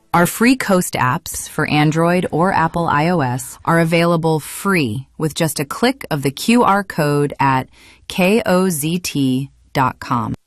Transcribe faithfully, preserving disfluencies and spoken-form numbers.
Our free Coast apps for Android or Apple iOS are available free with just a click of the Q R code at kozt dot com.